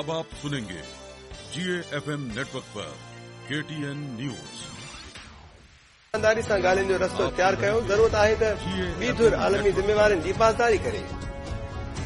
अब आप सुनेंगे GAFM network पर KTN न्यूज़। ईमानदारी सां ॻाल्हियुनि जो रस्तो इख़्तियार कयो। ज़रूरत आहे त ॿी धुर आलमी ज़िम्मेवारियुनि जी पासदारी करे।